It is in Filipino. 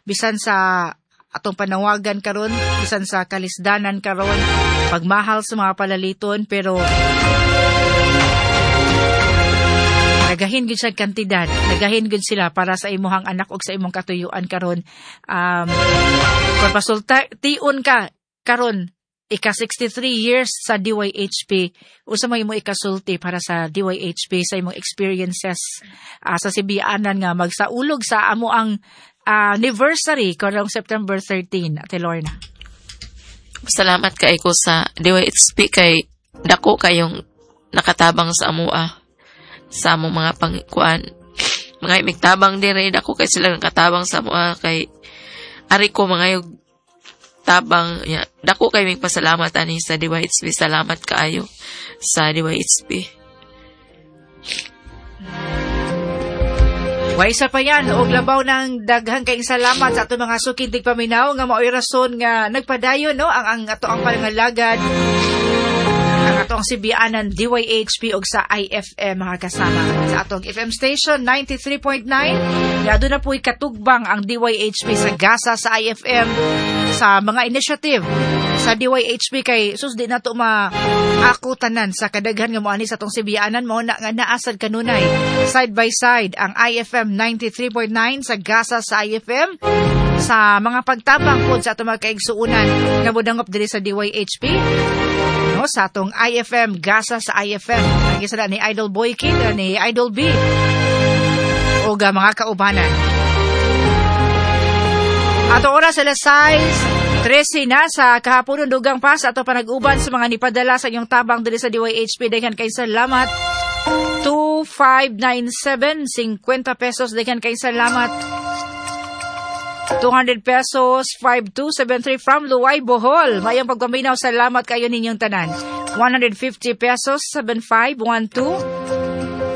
bisan sa atong panawagan karon, bisan sa kalisdanan karon, pagmahal sa mga palaliton, pero nagahin gud sa kantidad, nagahin gud sila para sa imuhang anak o sa imong katuyuan karon. Kung pasultiun ka karon, ika 63 years sa DYHP, usa may mo ikasulti para sa DYHP sa imong experiences sa Sibianan nga magsaulog sa amo ang anniversary karong September 13, Ate Lorna. Salamat kay ko sa DYHP kay dako kayong nakatabang sa amua sa among mga pangkuan, mga imigtabang dire, dako kay sila nakatabang sa amua kay ari ko mga tabang ya, dako kay pasalamat ani sa DYHP. Salamat kaayo sa DYHP. Way isa pa yan, og labaw ng daghang kayong salamat sa ato mga sukintig paminaw nga mao'y rason nga nagpadayon no ang ato ang pangalagad, ang ato ang Sibianan DYHP og sa IFM mga kasama sa atong FM station 93.9. Yado na po'y katugbang ang DYHP sa gasa sa IFM sa mga initiative sa DYHP kay sus di na to maakutanan sa kadaghan nga moani sa atong Sibianan mo na nga naasad kanunay side by side ang IFM 93.9 sa gasa sa IFM sa mga pagtabang pod sa atong mga kaigsuunan nga budangop diri sa DYHP no sa atong IFM gasa sa IFM lagi sila ni Idol Boy King ni Idol B o mga kaubanan. Ato oras alas 6:13 na sa kahapon dugang pa sa ato panag-uban sa mga nipadala sa inyong tabang diri sa DYHP. Daghan kay salamat. 2597 50 pesos. Daghan kay salamat. 200 pesos 5273 from Luway, Bohol. Mayang pagpaminaw, salamat kayo ninyong tanan. 150 pesos 7512